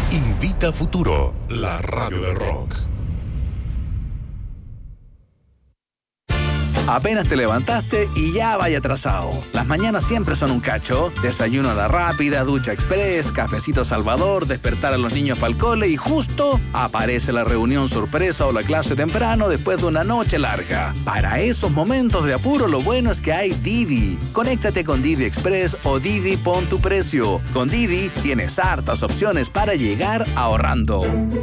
Invita Futuro, la radio del rock. Apenas te levantaste y ya vaya atrasado. Las mañanas siempre son un cacho. Desayuno a la rápida, ducha express, cafecito Salvador, despertar a los niños para el cole y justo aparece la reunión sorpresa o la clase temprano después de una noche larga. Para esos momentos de apuro, lo bueno es que hay Didi. Conéctate con Didi Express o Didi Pon tu Precio. Con Didi tienes hartas opciones para llegar ahorrando.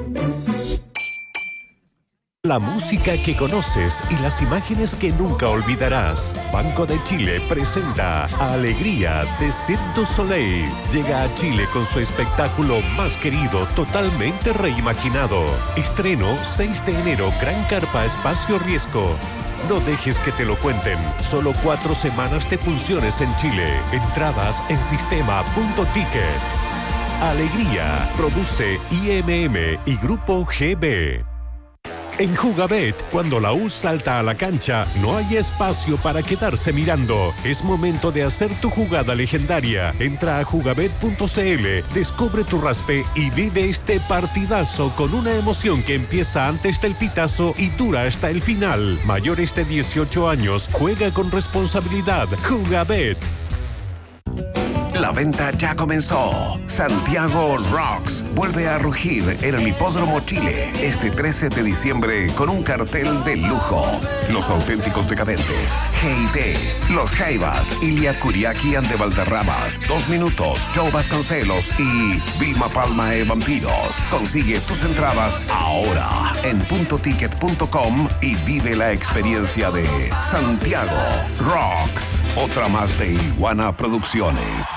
La música que conoces y las imágenes que nunca olvidarás. Banco de Chile presenta Alegría de Cirque du Soleil. Llega a Chile con su espectáculo más querido, totalmente reimaginado. Estreno 6 de enero, Gran Carpa Espacio Riesgo. No dejes que te lo cuenten. Solo 4 semanas de funciones en Chile. Entradas en sistema.ticket. Alegría. Produce IMM y Grupo GB. En Jugabet, cuando la U salta a la cancha, no hay espacio para quedarse mirando. Es momento de hacer tu jugada legendaria. Entra a jugabet.cl, descubre tu raspe y vive este partidazo con una emoción que empieza antes del pitazo y dura hasta el final. Mayores de 18 años, juega con responsabilidad. Jugabet. La venta ya comenzó. Santiago Rocks vuelve a rugir en el Hipódromo Chile este 13 de diciembre con un cartel de lujo. Los auténticos decadentes, G&T, Los Jaivas, Ilia Kuriaki and de Valderramas, 2 Minutos, Joe Vasconcelos y Vilma Palma e Vampiros. Consigue tus entradas ahora en puntoticket.com y vive la experiencia de Santiago Rocks. Otra más de Iguana Producciones.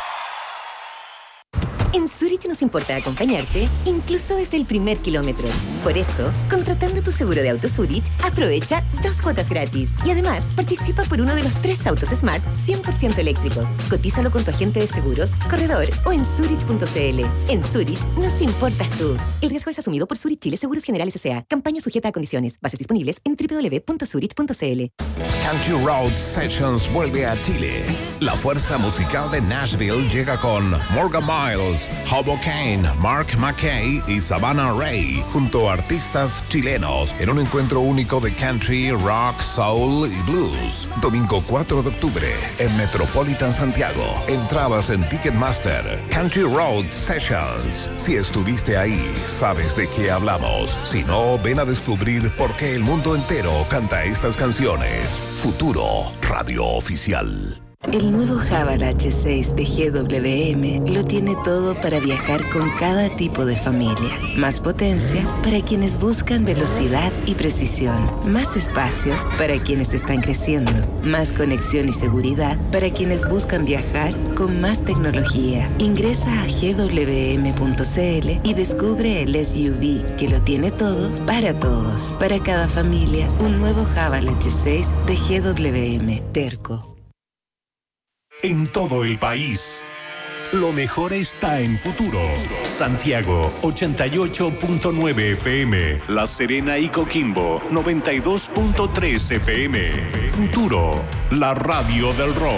En Zurich nos importa acompañarte, incluso desde el primer kilómetro. Por eso, contratando tu seguro de auto Zurich, aprovecha 2 cuotas gratis. Y además, participa por uno de los 3 autos Smart 100% eléctricos. Cotízalo con tu agente de seguros, corredor o en Zurich.cl. En Zurich, nos importas tú. El riesgo es asumido por Zurich Chile Seguros Generales S.A. Campaña sujeta a condiciones. Bases disponibles en www.zurich.cl. Country Road Sessions vuelve a Chile. La fuerza musical de Nashville llega con Morgan Miles, Hobo Kane, Mark McKay y Savannah Ray, junto a artistas chilenos, en un encuentro único de country, rock, soul y blues. Domingo 4 de octubre, en Metropolitan Santiago. Entradas en Ticketmaster. Country Road Sessions. Si estuviste ahí, sabes de qué hablamos. Si no, ven a descubrir por qué el mundo entero canta estas canciones. Futuro, radio oficial. El nuevo Haval H6 de GWM lo tiene todo para viajar con cada tipo de familia. Más potencia para quienes buscan velocidad y precisión. Más espacio para quienes están creciendo. Más conexión y seguridad para quienes buscan viajar con más tecnología. Ingresa a gwm.cl y descubre el SUV que lo tiene todo para todos. Para cada familia, un nuevo Haval H6 de GWM. Terco. En todo el país, lo mejor está en Futuro. Santiago, 88.9 FM. La Serena y Coquimbo, 92.3 FM. Futuro, la radio del rock.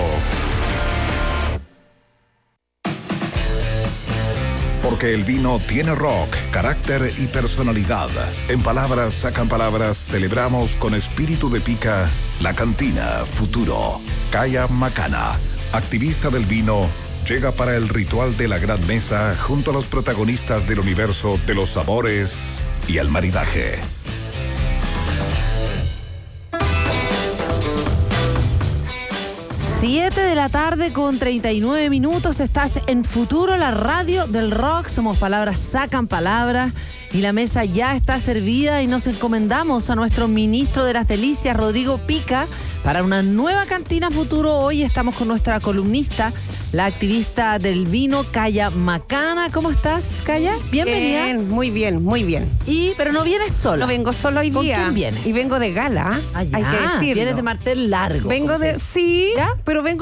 Porque el vino tiene rock, carácter y personalidad. En Palabras Sacan Palabras celebramos con espíritu de pica la cantina Futuro. Kaya Macana, activista del vino, llega para el ritual de la gran mesa junto a los protagonistas del universo de los sabores y el maridaje. Siete de la tarde con 39 minutos. Estás en Futuro, la radio del rock. Somos Palabras Sacan Palabras. Y la mesa ya está servida y nos encomendamos a nuestro ministro de las Delicias, Rodrigo Pica, para una nueva cantina Futuro. Hoy estamos con nuestra columnista, la activista del vino, Kaya Macana. ¿Cómo estás, Kaya? Bienvenida. Bien, muy bien, muy bien. Pero no vienes sola. No vengo solo hoy ¿Con día. quién vienes? Y vengo de gala, Ah, ya. hay que decirlo. Vienes de martel largo. Vengo de... Sí, ¿ya? Pero vengo más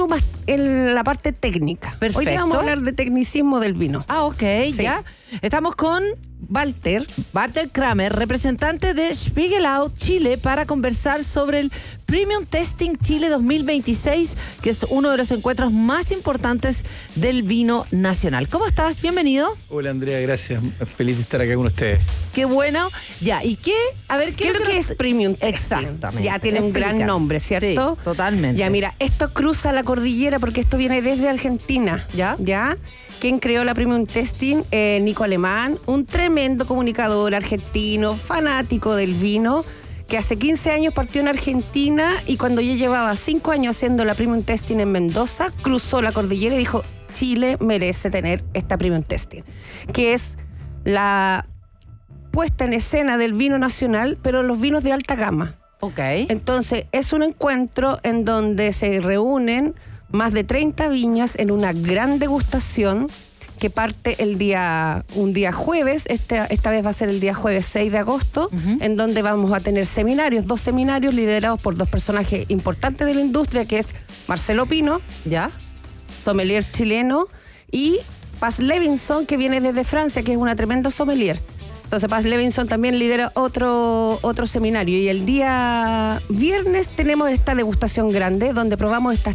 la parte técnica. Perfecto. Hoy día vamos a hablar de tecnicismo del vino. Ah, ok, Sí. ya. Estamos con Walter. Walter Kramer, representante de Spiegelau Chile, para conversar sobre el Premium Tasting Chile 2026, que es uno de los encuentros más importantes del vino nacional. ¿Cómo estás? Bienvenido. Hola Andrea, gracias. Feliz de estar acá con ustedes. Qué bueno. Ya, ¿y qué? A ver, ¿Qué es lo que es Premium Tasting? Exactamente. Ya tiene un gran Explica. nombre, ¿cierto? Sí, totalmente. Ya, mira, esto cruza la cordillera porque esto viene desde Argentina. ¿Ya? ¿Quién creó la Premium Tasting? Nico Alemán, un tremendo comunicador argentino, fanático del vino, que hace 15 años partió en Argentina y cuando ya llevaba 5 años haciendo la Premium Tasting en Mendoza, cruzó la cordillera y dijo, Chile merece tener esta Premium Tasting, que es la puesta en escena del vino nacional, pero los vinos de alta gama. Ok. Entonces, es un encuentro en donde se reúnen más de 30 viñas en una gran degustación que parte un día jueves, esta vez va a ser el día jueves 6 de agosto, en donde vamos a tener dos seminarios liderados por dos personajes importantes de la industria, que es Marcelo Pino, ¿Ya? sommelier chileno, y Paz Levinson, que viene desde Francia, que es una tremenda sommelier. Entonces Paz Levinson también lidera otro seminario. Y el día viernes tenemos esta degustación grande, donde probamos estas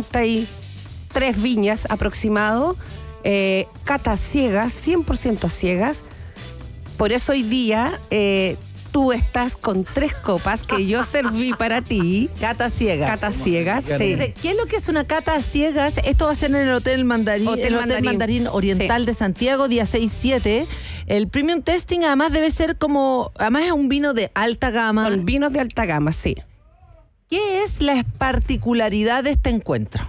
33 viñas aproximado, cata a ciegas, 100% a ciegas. Por eso hoy día tú estás con 3 copas que yo serví para ti. Cata ciegas. Cata ciegas, sí. ¿Qué es lo que es una cata a ciegas? Esto va a ser en el Hotel Mandarín, Hotel Mandarín Oriental Sí. de Santiago, día 6-7. El Premium Tasting además debe ser además es un vino de alta gama. Son vinos de alta gama, sí. ¿Qué es la particularidad de este encuentro?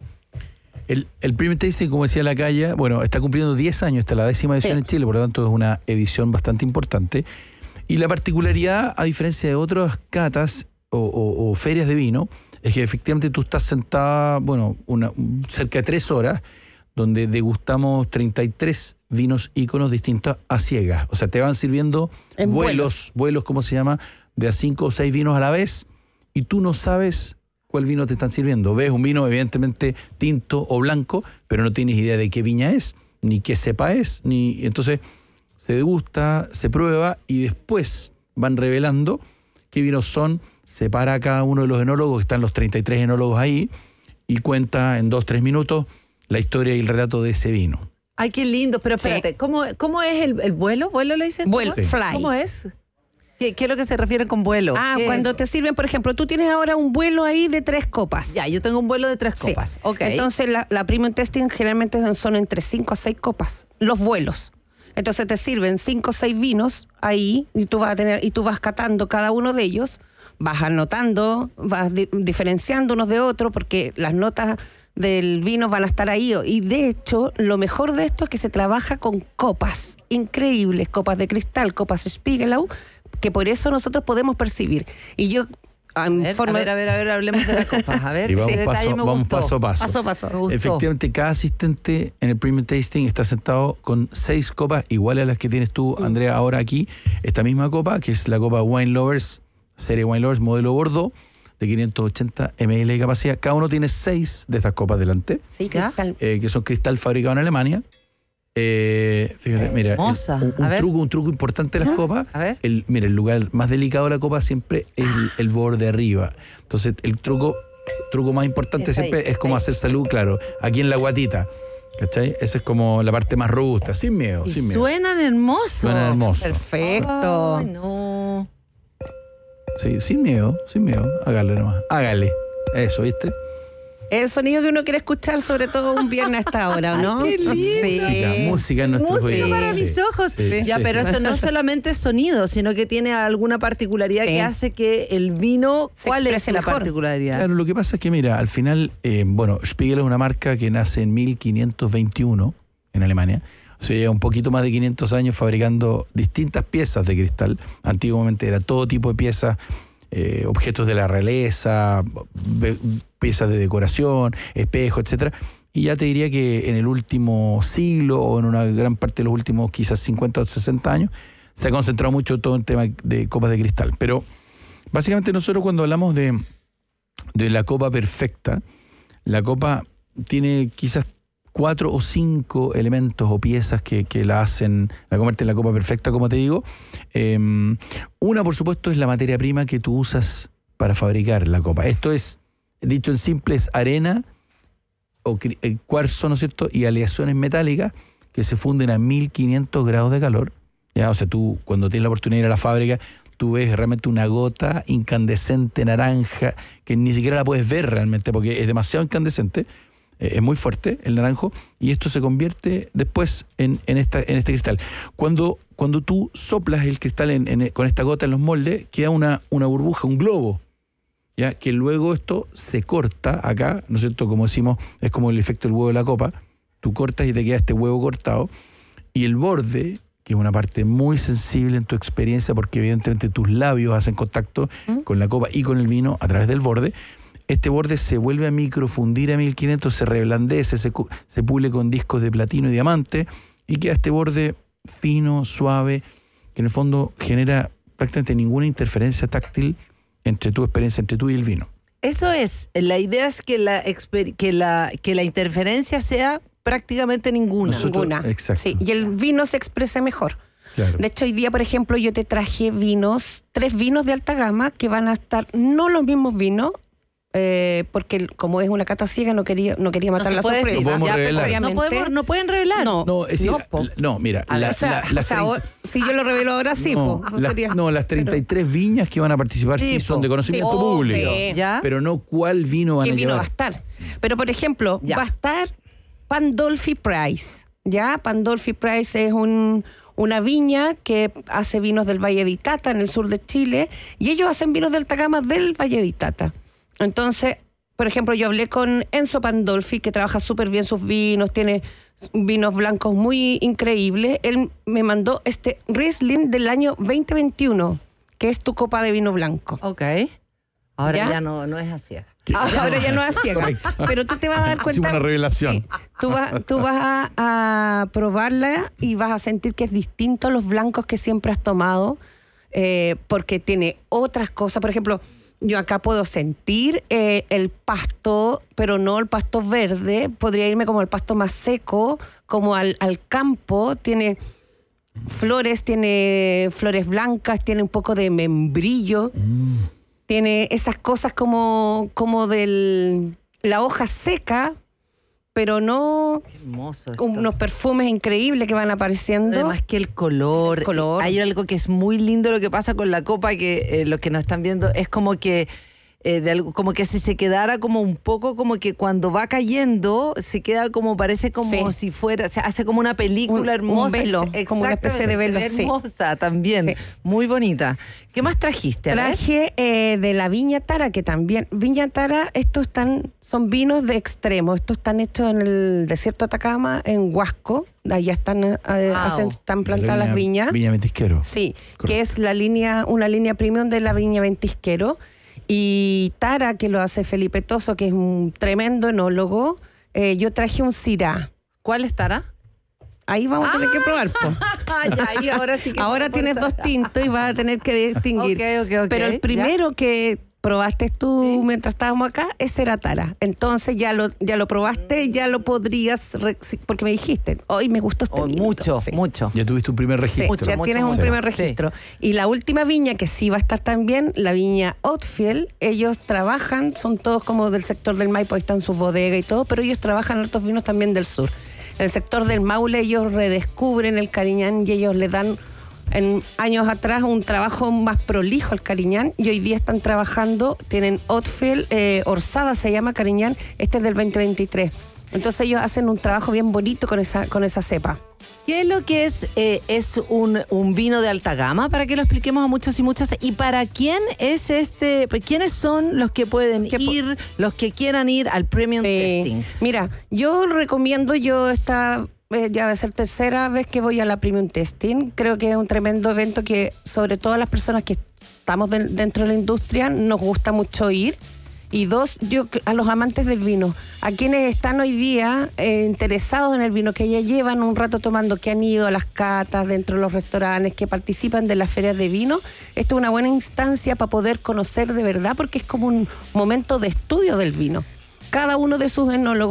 El Premium Tasting, como decía la calle, bueno, está cumpliendo 10 años, esta es la 10ª edición Sí. en Chile, por lo tanto es una edición bastante importante. Y la particularidad, a diferencia de otras catas o ferias de vino, es que efectivamente tú estás sentada, cerca de 3 horas, donde degustamos 33 vinos íconos distintos a ciegas. O sea, te van sirviendo En vuelos, ¿cómo se llama? De a 5 o 6 vinos a la vez, y tú no sabes cuál vino te están sirviendo. Ves un vino evidentemente tinto o blanco, pero no tienes idea de qué viña es, ni qué cepa es, entonces se degusta, se prueba y después van revelando qué vinos son. Se para cada uno de los enólogos, están los 33 enólogos ahí, y cuenta en 2-3 minutos la historia y el relato de ese vino. Ay, qué lindo, pero espérate, ¿cómo es el vuelo? ¿Vuelo le dicen? Vuelo, ¿Cómo es? fly. ¿Cómo es? ¿Qué es lo que se refiere con vuelo? ¿Qué Cuando es? te sirven, por ejemplo, tú tienes ahora un vuelo ahí de 3 copas. Ya, yo tengo un vuelo de 3 Sí. copas. Ok. Entonces, la Premium Tasting generalmente son entre 5 a 6 copas, los vuelos. Entonces te sirven 5 o 6 vinos ahí y tú vas catando cada uno de ellos, vas anotando, vas diferenciando unos de otros porque las notas del vino van a estar ahí. Y de hecho, lo mejor de esto es que se trabaja con copas increíbles, copas de cristal, copas Spiegelau, que por eso nosotros podemos percibir. Y yo... A ver, hablemos de las copas. A ver, Sí, vamos ese detalle me vamos gustó. paso a paso. Paso a paso. Me gustó. Efectivamente, cada asistente en el Premium Tasting está sentado con 6 copas iguales a las que tienes tú, Andrea, ahora aquí. Esta misma copa, que es la copa Wine Lovers, serie Wine Lovers, modelo Bordeaux, de 580 ml de capacidad. Cada uno tiene 6 de estas copas delante, Sí, ¿Ya? cristal. que son cristal fabricado en Alemania. Fíjate, mira, Hermosa. A ver. un truco importante de las copas. A ver. El lugar más delicado de la copa siempre es el borde arriba. Entonces, el truco más importante Es ahí, siempre es como ahí. hacer salud, claro, aquí en la guatita. ¿Cachai? Esa es como la parte más robusta, sin miedo, Y sin miedo. suenan hermosos. Suena hermoso. Perfecto. Ay, no. Sí, sin miedo, hágale nomás. Hágale. Eso, ¿viste? El sonido que uno quiere escuchar, sobre todo un viernes a esta hora, ¿no? Qué lindo. Sí. Música en nuestros Música oídos. para mis ojos. Ya, sí. pero esto no solamente es sonido, sino que tiene alguna particularidad Sí. que hace que el vino... Se ¿Cuál es exprese la mejor. particularidad? Claro, lo que pasa es que, mira, al final, Spiegel es una marca que nace en 1521 en Alemania. O sea, lleva un poquito más de 500 años fabricando distintas piezas de cristal. Antiguamente era todo tipo de piezas, objetos de la realeza, piezas de decoración, espejos, etcétera. Y ya te diría que en el último siglo o en una gran parte de los últimos quizás 50 o 60 años se ha concentrado mucho todo en tema de copas de cristal. Pero básicamente nosotros cuando hablamos de la copa perfecta, la copa tiene quizás 4 o 5 elementos o piezas que la convierten en la copa perfecta, como te digo. Una, por supuesto, es la materia prima que tú usas para fabricar la copa. Esto es, dicho en simple, es arena o cuarzo, ¿no es cierto?, y aleaciones metálicas que se funden a 1500 grados de calor. ¿Ya? O sea, tú cuando tienes la oportunidad de ir a la fábrica, tú ves realmente una gota incandescente naranja que ni siquiera la puedes ver realmente porque es demasiado incandescente. Es muy fuerte el naranjo y esto se convierte después en este cristal. Cuando tú soplas el cristal con esta gota en los moldes, queda una burbuja, un globo, ¿ya? Que luego esto se corta acá, ¿no es cierto? Como decimos, es como el efecto del huevo de la copa. Tú cortas y te queda este huevo cortado y el borde, que es una parte muy sensible en tu experiencia porque evidentemente tus labios hacen contacto con la copa y con el vino a través del borde. Este borde se vuelve a microfundir a 1500, se reblandece, se pule con discos de platino y diamante y queda este borde fino, suave, que en el fondo genera prácticamente ninguna interferencia táctil entre tu experiencia, entre tú y el vino. Eso es, la idea es que la interferencia sea prácticamente ninguna. Ninguna. Exacto. Sí, y el vino se expresa mejor. Claro. De hecho, hoy día, por ejemplo, yo te traje 3 vinos de alta gama que van a estar, no los mismos vinos, porque como es una cata ciega no quería matar la sorpresa. No podemos revelar. No pueden revelar. No, es decir, mira, si yo lo revelo ahora sí, las 33 viñas que van a participar sí son de conocimiento público, ¿ya? Pero no cuál vino van a llevar. ¿Qué vino va a estar? Pero por ejemplo, va a estar Pandolfi Price, ¿ya? Pandolfi Price es una viña que hace vinos del Valle de Itata en el sur de Chile y ellos hacen vinos de alta gama del Valle de Itata. Entonces, por ejemplo, yo hablé con Enzo Pandolfi, que trabaja súper bien sus vinos, tiene vinos blancos muy increíbles. Él me mandó este Riesling del año 2021, que es tu copa de vino blanco. Ok. Ahora ya no es así. Ahora ya no es ciega. Correcto. Pero tú te vas a dar cuenta. Hicimos una revelación. Sí, tú vas a probarla y vas a sentir que es distinto a los blancos que siempre has tomado, porque tiene otras cosas. Por ejemplo, yo acá puedo sentir el pasto, pero no el pasto verde. Podría irme como al pasto más seco, como al campo. Tiene flores blancas, tiene un poco de membrillo. Tiene esas cosas como de la hoja seca, pero no. Qué hermoso esto. Unos perfumes increíbles que van apareciendo. Además que el color. Hay algo que es muy lindo lo que pasa con la copa, que los que nos están viendo es como que como que si se quedara como un poco, como que cuando va cayendo se queda como, parece como si fuera, se hace como una película hermosa. Un velo, como una especie de velo. Hermosa también, muy bonita. ¿Qué más trajiste? Traje de la Viña Tara, que también, Viña Tara, son vinos de extremo. Estos están hechos en el desierto de Atacama, en Huasco. Allá están plantadas las viñas. Viña Ventisquero. Sí, correcto. Que es una línea premium de la Viña Ventisquero. Y Tara, que lo hace Felipe Toso, que es un tremendo enólogo. Yo traje un Syrah. ¿Cuál es Tara? Ahí vamos a tener que probar, po. Ahí ahora sí que ahora tienes 2 tintos y vas a tener que distinguir. Okay. Pero el primero que probaste tú mientras estábamos acá, ese era Tara. Entonces ya lo probaste, ya lo podrías, porque me dijiste, hoy me gustó este vino. Mucho. Ya tuviste un primer registro. Sí, ya tienes un primer registro. Y la última viña que sí va a estar también, la viña Otfield, ellos trabajan, son todos como del sector del Maipo, ahí están sus bodegas y todo, pero ellos trabajan hartos vinos también del sur. En el sector del Maule ellos redescubren el Cariñán y ellos le dan en años atrás un trabajo más prolijo al Cariñán y hoy día están trabajando, tienen Otfield, Orsada se llama Cariñán, este es del 2023. Entonces ellos hacen un trabajo bien bonito con esa cepa. ¿Qué es lo que es un vino de alta gama? Para que lo expliquemos a muchos y muchas. ¿Y para quién es quiénes son los que pueden ir, los que quieran ir al Premium Tasting? Mira, yo recomiendo, ya va a ser 3ª vez que voy a la Premium Tasting. Creo que es un tremendo evento que, sobre todo a las personas que estamos dentro de la industria, nos gusta mucho ir. Y 2, a los amantes del vino, a quienes están hoy día interesados en el vino, que ya llevan un rato tomando, que han ido a las catas dentro de los restaurantes, que participan de las ferias de vino. Esto es una buena instancia para poder conocer de verdad, porque es como un momento de estudio del vino. Cada uno de sus enólogos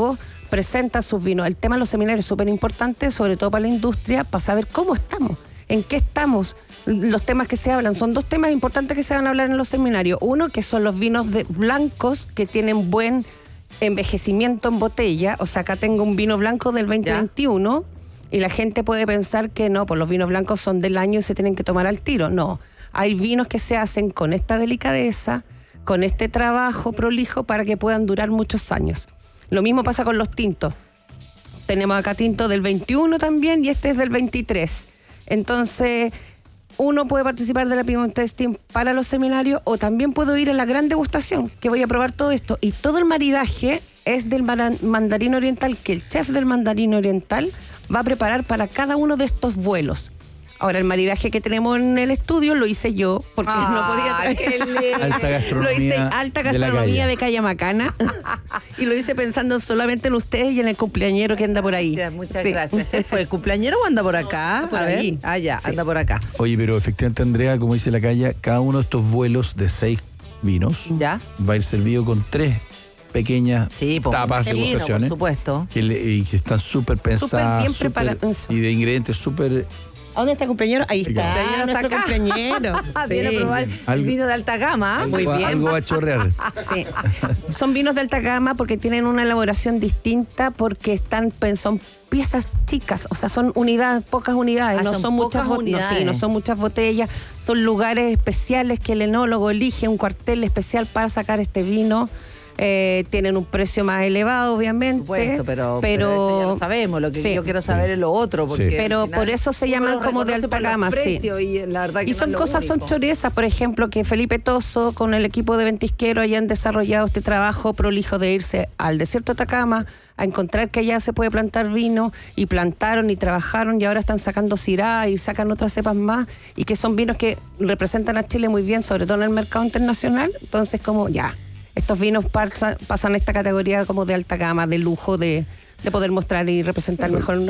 presentan sus vinos. El tema de los seminarios es súper importante, sobre todo para la industria, para saber cómo estamos, en qué estamos. Los temas que se hablan, son 2 temas importantes que se van a hablar en los seminarios. Uno, que son los vinos blancos que tienen buen envejecimiento en botella. O sea, acá tengo un vino blanco del 2021 y la gente puede pensar que no, pues los vinos blancos son del año y se tienen que tomar al tiro. No, hay vinos que se hacen con esta delicadeza, con este trabajo prolijo para que puedan durar muchos años. Lo mismo pasa con los tintos. Tenemos acá tinto del 21 también y este es del 23. Entonces, uno puede participar de la Piemonte Tasting para los seminarios o también puedo ir a la gran degustación, que voy a probar todo esto. Y todo el maridaje es del mandarín oriental, que el chef del mandarín oriental va a preparar para cada uno de estos vuelos. Ahora, el maridaje que tenemos en el estudio lo hice yo, porque no podía traer. Alta gastronomía. Lo hice alta gastronomía de Calle Macana. Y lo hice pensando solamente en ustedes y en el cumpleañero que anda por ahí. Muchas gracias. ¿Fue el cumpleañero o anda por acá? Por ahí. Ya, anda por acá. Oye, pero efectivamente, Andrea, como dice la calle, cada uno de estos vuelos de 6 vinos ¿ya? Va a ir servido con 3 pequeñas tapas de degustaciones. Por supuesto. Y que están súper pensadas. Súper bien preparadas. Y de ingredientes súper... ¿A dónde está el cumpleañero? Ahí está, nuestro cumpleañero. Viene a probar el vino de alta gama. Muy bien. Algo va a chorrear. Sí. Son vinos de alta gama porque tienen una elaboración distinta, porque son piezas chicas, o sea, son unidades, pocas unidades, no son muchas unidades. No son muchas botellas, son lugares especiales que el enólogo elige, un cuartel especial para sacar este vino. Tienen un precio más elevado, obviamente. Por supuesto, pero eso ya lo sabemos. Lo que yo quiero saber es lo otro. Porque pero por eso se llaman como de alta gama. Y son cosas, son chorezas, por ejemplo, que Felipe Toso con el equipo de Ventisquero hayan desarrollado este trabajo prolijo de irse al desierto de Atacama a encontrar que allá se puede plantar vino, y plantaron y trabajaron y ahora están sacando Syrah y sacan otras cepas más, y que son vinos que representan a Chile muy bien, sobre todo en el mercado internacional. Entonces, como estos vinos pasan a esta categoría como de alta gama, de lujo, de poder mostrar y representar mejor